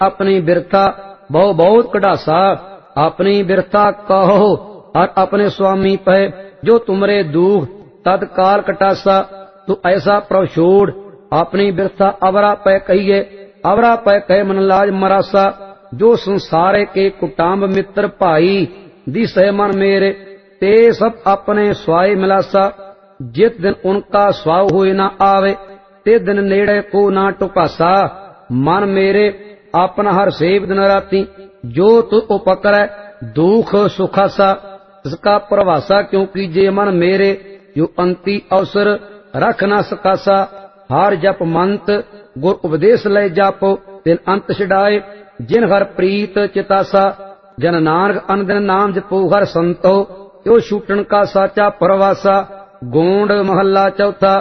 अपनी बिरथा बहु बहुत कढ़ासा। अपनी बिरथा कहो और अपने स्वामी पै, जो तुमरे दुख तत्काल कटासा। तू ऐसा प्रभ छोड़ अपनी बिरथा अवरा पै कहिए, अवरा पै कहे मन लाज मरासा। जो संसारे के कुटाम्ब मित्र भाई, दिस है मन मेरे ते सब अपने स्वाय मिलासा। जित दिन उनका स्वाव हुए ना आवे, ते दिन नेड़े को ना टुकासा। मन मेरे अपना हर सेव दिन राती, जो तू उपकरै दुख सुखासा। इसका प्रवासा क्यों कीजे मन मेरे, जो अंति अवसर रख न सकासा। हार जप मंत गुर उपदेश ले जापो, तिन अंत छड़ाए जिन हर प्रीत चितासा। जन नानक अन दिन नाम जपो हर संतो, त्यो छूटन का साचा प्रवासा। गोंड महला चौथा।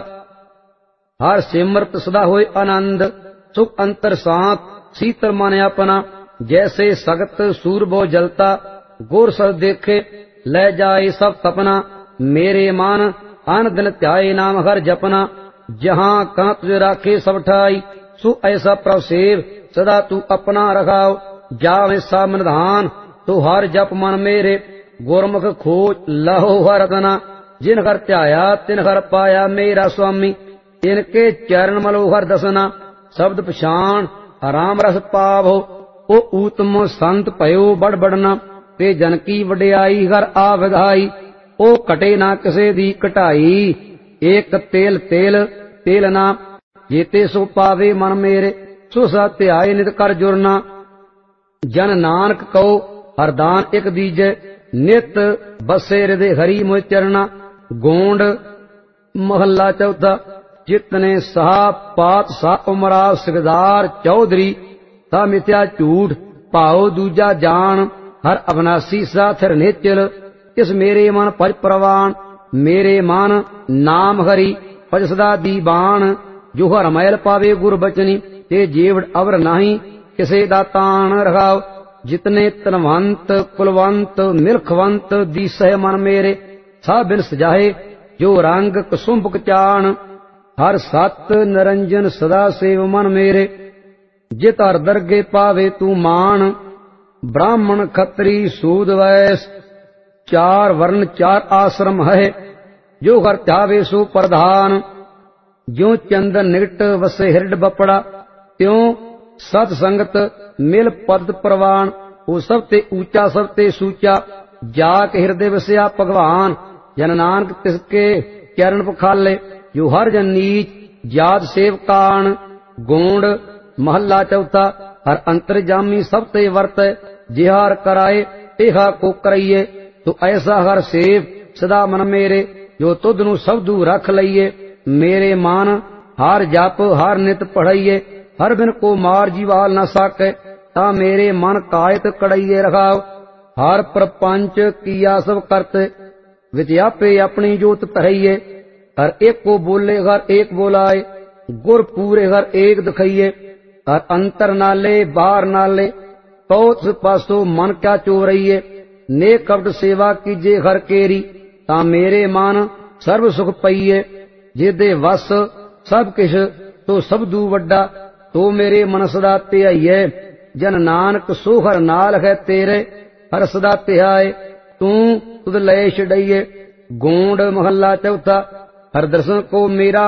हर सिमरत सदा होए आनंद, सुख अंतर सांत शीतल मन अपना। जैसे सगत सूरबो जलता, गुर सद देखे ले जाए सब तपना। मेरे मन अन दिन ध्याए नाम हर जपना, जहां कहाँ तुझे राखे सब ठाई। सु ऐसा प्रभ सेव सदा तू अपना रखाओ, जावे सा मनधान तो हर जप मन मेरे। गुरमुख खोज लहो हर रतना, जिन हर ध्याया तिन हर पाया मेरा स्वामी। इनके चरण मलो हर दसना, शब्द पछाण राम रस पावो। ओ उत्तम संत भयो बड़ बड़ना, ते जन की वडियाई हर आ विधाई। ओ कटे ना किसे दी कटाई, एक तेल तेल तेल ना। जेते सो पावे मन मेरे, सो सा ध्याय नित कर जुरना। जन नानक कहो हरदान एक दीजे, नित बसे हृदय हरि मोह चरना। गोंड महला चौथा। जितने सहा पात सा उमरा सिकदार चौधरी, ता मिथ्या झूठ भाओ दूजा जान। हर अविनाशी सा थिर निचल, इस मेरे मन भज प्रवान। मेरे मन नाम हरि भज सदा दीवान। जो हर मैल पावे गुर बचनी, ते जेवड़ अवर नाही किसे दातान रखाओ। जितने तनवंत कुलवंत मिल्खवंत दीसह मन मेरे, सा बिन सजाहे जो रंग कुसुम्भ चान। हर सत निरंजन सदा सेव मन मेरे, जित हर दरगे पावे तू मान। ब्राह्मण खत्री सूद वैस, चार वर्ण चार आश्रम है। जो हर ध्यावे सो प्रधान, ज्यों चंदन निकट वसे हृद बपड़ा। त्यों सत संगत मिल पद प्रवान। वो सबते ऊंचा सबते सूचा, जाके हृदय वसया भगवान। जन नानक तिसके चरण पखाले, जो हर जन नीच जात सेवकान। गोंड महला चौथा। हर अंतर्जामी सबते वर्त, जिहार कराए तेहा को करइए। तो ऐसा हर सेव सदा मन मेरे, जो तुध नु सबदू रख लइए। मेरे मन हार जप हार नित पढ़इए, हर बिन को मार जीवाल न साके। ता मेरे मन कायत कड़इए रखाओ। हर प्रपंच किया सब करते, विद्यापे अपनी जोत तरइए। हर एक को बोले हर एक बोलाए, गुर पूरे हर एक दिखाइए। हर अंतर नाले बाहर नाले, पौत पासो मन क्या चोरइए। ने कपट सेवा कीजे हर केरी, ता मेरे मन सर्व सुख पइए। जिदे वस सब किश तो सबदू वड्डा, तो मेरे मन सदा ध्याइए। जन नानक सो हर नाल है तेरे, हर सदा ध्याए तू तुद लय छड़इए। गोंड महला चौथा। हर दर्शन को मेरा